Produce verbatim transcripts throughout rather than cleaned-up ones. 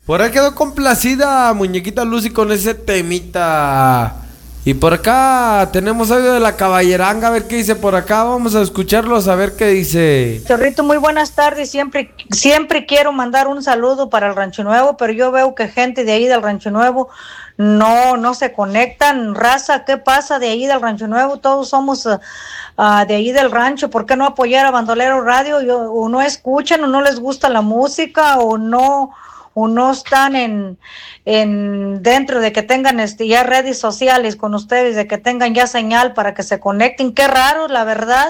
Por ahí quedó complacida Muñequita Lucy con ese temita. Y por acá tenemos audio de la caballeranga, a ver qué dice por acá. Vamos a escucharlos a ver qué dice. Chorrito, muy buenas tardes. Siempre, siempre quiero mandar un saludo para el Rancho Nuevo, pero yo veo que gente de ahí del Rancho Nuevo no, no se conectan. Raza, ¿qué pasa de ahí del Rancho Nuevo? Todos somos uh, uh, de ahí del rancho. ¿Por qué no apoyar a Bandolero Radio? Yo, o no escuchan, o no les gusta la música, o no, o no están en, en dentro de que tengan este, ya redes sociales con ustedes, de que tengan ya señal para que se conecten. Qué raro, la verdad.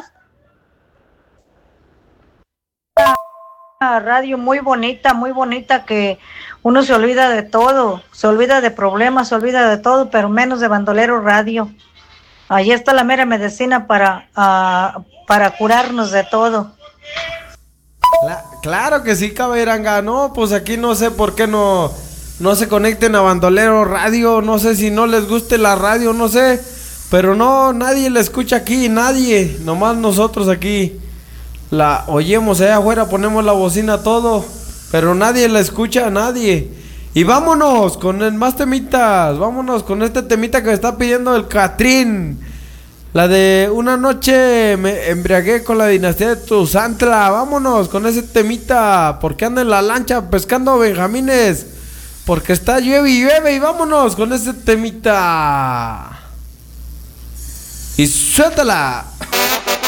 Radio muy bonita, muy bonita, que uno se olvida de todo, se olvida de problemas, se olvida de todo, pero menos de Bandolero Radio. Ahí está la mera medicina para, uh, para curarnos de todo. Cla- claro que sí, caballeranga. No, pues aquí no sé por qué no, no se conecten a Bandolero Radio. No sé si no les guste la radio, no sé. Pero no, nadie la escucha aquí, nadie. Nomás nosotros aquí la oímos allá afuera, ponemos la bocina, todo. Pero nadie la escucha, nadie. Y vámonos con el más temitas. Vámonos con este temita que me está pidiendo el Catrín. La de una noche me embriagué con la dinastía de Tuzantla. Vámonos con ese temita. Porque anda en la lancha pescando benjamines. Porque está llueve y llueve. Y vámonos con ese temita. Y suéltala.